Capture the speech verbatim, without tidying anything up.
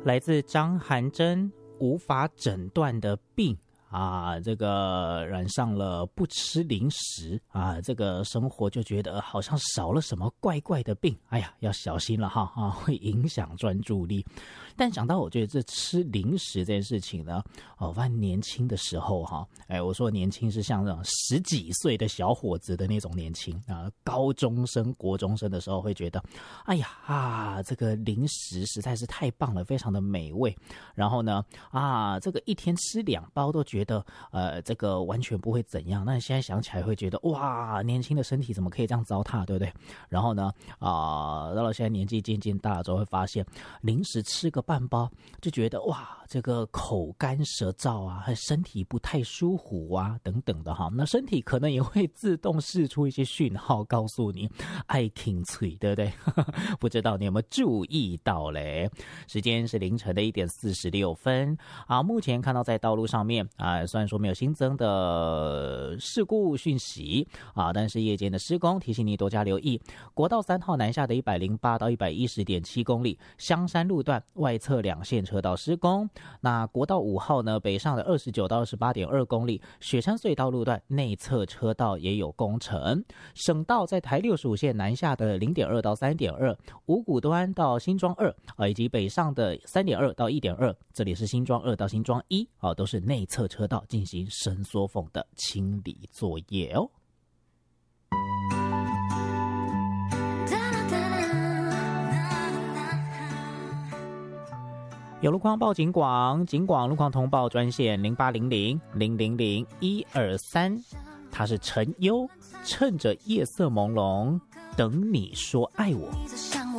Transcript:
来自张涵珍无法诊断的病啊，这个染上了不吃零食啊，这个生活就觉得好像少了什么怪怪的病，哎呀，要小心了哈啊，会影响专注力。但想到我觉得这吃零食这件事情呢，哦，我发现年轻的时候哈，哎，我说年轻是像那种十几岁的小伙子的那种年轻啊，高中生、国中生的时候会觉得，哎呀啊，这个零食实在是太棒了，非常的美味。然后呢，啊，这个一天吃两包都觉得，呃，这个完全不会怎样。那现在想起来会觉得，哇，年轻的身体怎么可以这样糟蹋，对不对？然后呢，啊，到了现在年纪渐渐大了之后，会发现零食吃个半包就觉得哇，这个口干舌燥啊，身体不太舒服啊，等等的哈。那身体可能也会自动释出一些讯号，告诉你爱听脆，对不对？不知道你有没有注意到嘞？时间是凌晨的一点四十六分啊。目前看到在道路上面啊，虽然说没有新增的事故讯息啊，但是夜间的施工提醒你多加留意。国道三号南下的一百零八到一百一十点七公里，香山路段外侧两线车道施工。那国道五号呢，北上的二十九到二十八点二公里，雪山隧道路段内侧车道也有工程。省道在台六十五线南下的零点二到三点二，五股端到新庄二啊，以及北上的三点二到一点二，这里是新庄二到新庄一啊，都是内侧车道进行伸缩缝的清理作业哦。有路况报警广，警广路况通报专线零八零零零零零一二三，他是陈优，趁着夜色朦胧，等你说爱我。